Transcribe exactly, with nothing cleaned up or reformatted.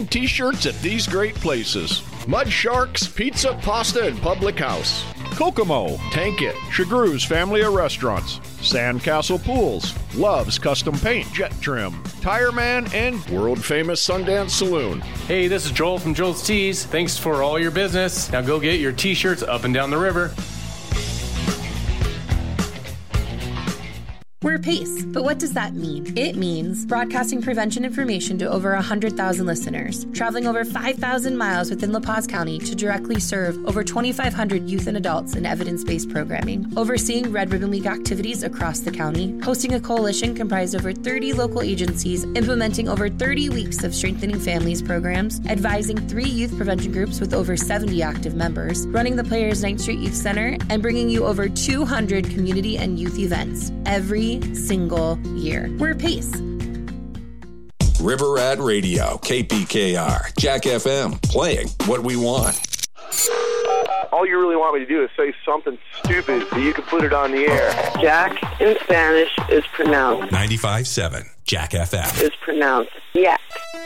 and t-shirts at these great places: Mud Sharks Pizza, Pasta, and Public House, Kokomo, Tank It, Chagrew's Family of Restaurants, Sandcastle Pools, Love's Custom Paint, Jet Trim, Tire Man, and world-famous Sundance Saloon. Hey, this is Joel from Joel's Tees. Thanks for all your business. Now go get your t-shirts up and down the river. We're PACE, but what does that mean? It means broadcasting prevention information to over one hundred thousand listeners, traveling over five thousand miles within La Paz County to directly serve over twenty-five hundred youth and adults in evidence-based programming, overseeing Red Ribbon Week activities across the county, hosting a coalition comprised of over thirty local agencies, implementing over thirty weeks of Strengthening Families programs, advising three youth prevention groups with over seventy active members, running the Players Ninth Street Youth Center, and bringing you over two hundred community and youth events every single year. We're PACE. River Rat Radio, K P K R, Jack F M, playing what we want. All you really want me to do is say something stupid so you can put it on the air. Jack in Spanish is pronounced ninety-five point seven, Jack F M. Is pronounced Yak.